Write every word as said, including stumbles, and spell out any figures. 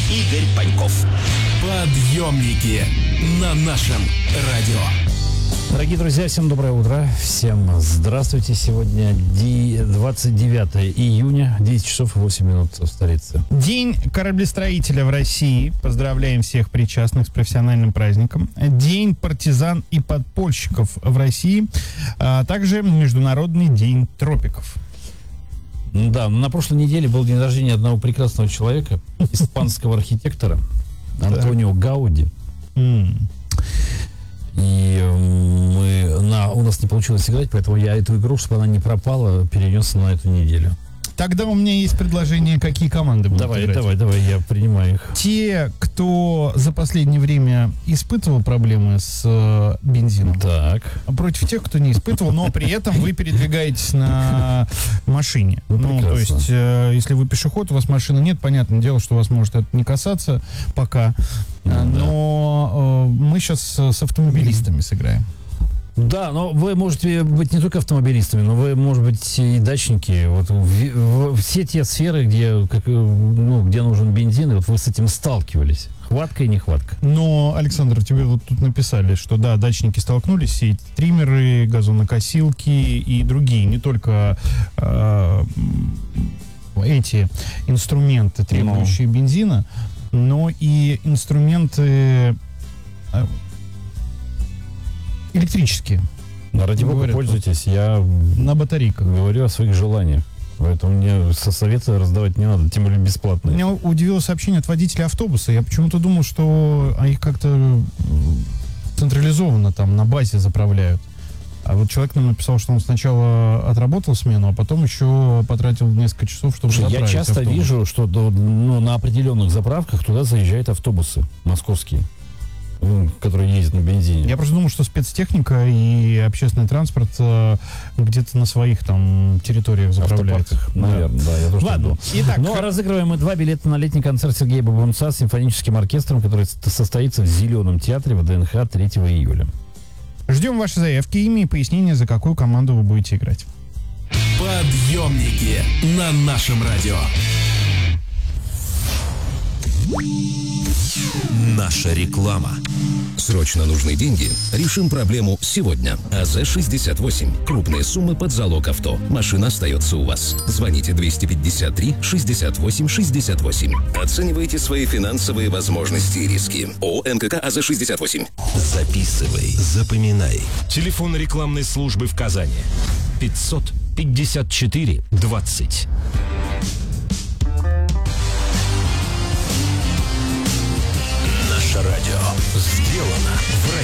Игорь Паньков. Подъемники на нашем радио. Дорогие друзья, всем доброе утро. Всем здравствуйте. Сегодня двадцать девятое июня, десять часов и восемь минут в столице. День кораблестроителя в России. Поздравляем всех причастных с профессиональным праздником. День партизан и подпольщиков в России. А также Международный день тропиков. Да, на прошлой неделе был день рождения одного прекрасного человека, испанского архитектора Антонио Гауди. И мы, на, у нас не получилось играть, поэтому я эту игру, чтобы она не пропала, перенес на эту неделю. Тогда у меня есть предложение, какие команды будут давай, играть. Давай, давай, я принимаю их. Те, кто за последнее время испытывал проблемы с э, бензином. Так. Против тех, кто не испытывал, но при этом вы передвигаетесь на машине. Ну, ну то есть, э, если вы пешеход, у вас машины нет, понятное дело, что вас может это не касаться пока. Ну, но э, мы сейчас с автомобилистами сыграем. Да, но вы можете быть не только автомобилистами, но вы, может быть, и дачники. Вот в, в, все те сферы, где, как, ну, где нужен бензин, вот вы с этим сталкивались. Хватка и нехватка. Но, Александр, тебе вот тут написали, что да, дачники столкнулись, все эти триммеры, газонокосилки и другие, не только э, эти инструменты, требующие но. бензина, но и инструменты э, электрические. Ради бога, говорят, пользуйтесь. Я на батарейках говорю о своих желаниях. Поэтому мне со совета раздавать не надо, тем более бесплатно. Меня удивило сообщение от водителя автобуса. Я почему-то думал, что их как-то централизованно там на базе заправляют. А вот человек нам написал, что он сначала отработал смену, а потом еще потратил несколько часов, чтобы Слушай, заправить я часто автобус. вижу, что ну, на определенных заправках туда заезжают автобусы московские, которые ездят на бензине. Я просто думал, что спецтехника и общественный транспорт э, где-то на своих там территориях заправляются. Наверное, да. Я тоже Ладно. Итак, но разыгрываем мы два билета на летний концерт Сергея Бабунца с симфоническим оркестром, который состоится в Зеленом театре в ДНХ третьего июля. Ждем ваши заявки, имя и пояснение, за какую команду вы будете играть. Подъемники на нашем радио. Наша реклама. Срочно нужны деньги? Решим проблему сегодня. АЗ шестьдесят восемь. Крупные суммы под залог авто. Машина остается у вас. Звоните двести пятьдесят три шестьдесят восемь шестьдесят восемь. Оценивайте свои финансовые возможности и риски. ООО НКК АЗ шестьдесят восемь. Записывай, запоминай. Телефон рекламной службы в Казани. пятьсот пятьдесят четыре двадцать. Наше радио сделано в России.